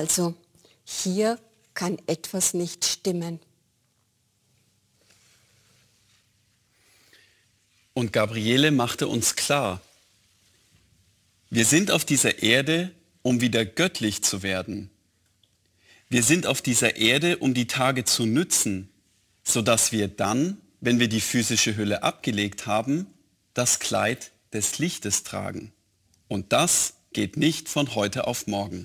Also, hier kann etwas nicht stimmen. Und Gabriele machte uns klar, wir sind auf dieser Erde, um wieder göttlich zu werden. Wir sind auf dieser Erde, um die Tage zu nützen, sodass wir dann, wenn wir die physische Hülle abgelegt haben, das Kleid des Lichtes tragen. Und das geht nicht von heute auf morgen.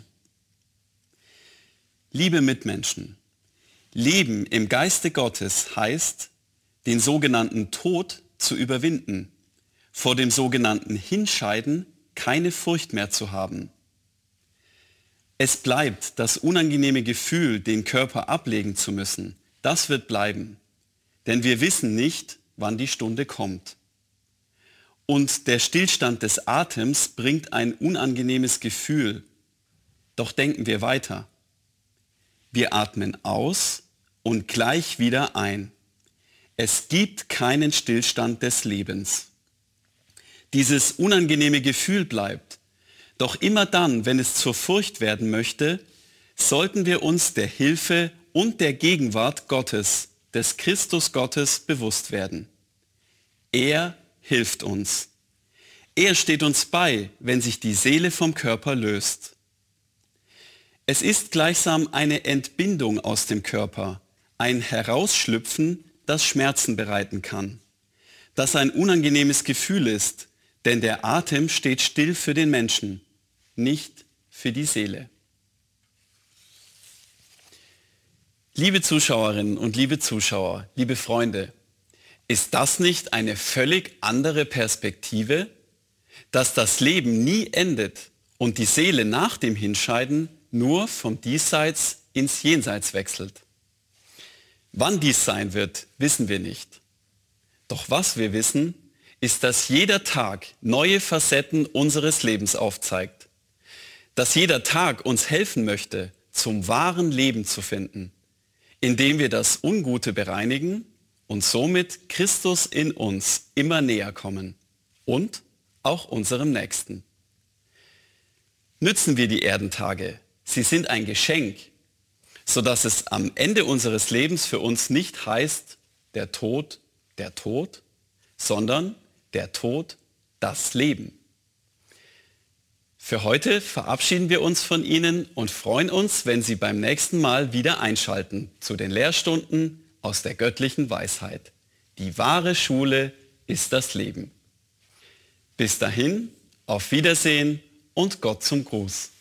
Liebe Mitmenschen, Leben im Geiste Gottes heißt, den sogenannten Tod zu überwinden, vor dem sogenannten Hinscheiden keine Furcht mehr zu haben. Es bleibt das unangenehme Gefühl, den Körper ablegen zu müssen. Das wird bleiben, denn wir wissen nicht, wann die Stunde kommt. Und der Stillstand des Atems bringt ein unangenehmes Gefühl. Doch denken wir weiter. Wir atmen aus und gleich wieder ein. Es gibt keinen Stillstand des Lebens. Dieses unangenehme Gefühl bleibt. Doch immer dann, wenn es zur Furcht werden möchte, sollten wir uns der Hilfe und der Gegenwart Gottes, des Christus Gottes, bewusst werden. Er hilft uns. Er steht uns bei, wenn sich die Seele vom Körper löst. Es ist gleichsam eine Entbindung aus dem Körper, ein Herausschlüpfen, das Schmerzen bereiten kann, das ein unangenehmes Gefühl ist, denn der Atem steht still für den Menschen, nicht für die Seele. Liebe Zuschauerinnen und liebe Zuschauer, liebe Freunde, ist das nicht eine völlig andere Perspektive, dass das Leben nie endet und die Seele nach dem Hinscheiden nur vom Diesseits ins Jenseits wechselt? Wann dies sein wird, wissen wir nicht. Doch was wir wissen, ist, dass jeder Tag neue Facetten unseres Lebens aufzeigt. Dass jeder Tag uns helfen möchte, zum wahren Leben zu finden, indem wir das Ungute bereinigen und somit Christus in uns immer näher kommen und auch unserem Nächsten. Nützen wir die Erdentage. Sie sind ein Geschenk, sodass es am Ende unseres Lebens für uns nicht heißt, der Tod, sondern der Tod, das Leben. Für heute verabschieden wir uns von Ihnen und freuen uns, wenn Sie beim nächsten Mal wieder einschalten zu den Lehrstunden aus der göttlichen Weisheit. Die wahre Schule ist das Leben. Bis dahin, auf Wiedersehen und Gott zum Gruß.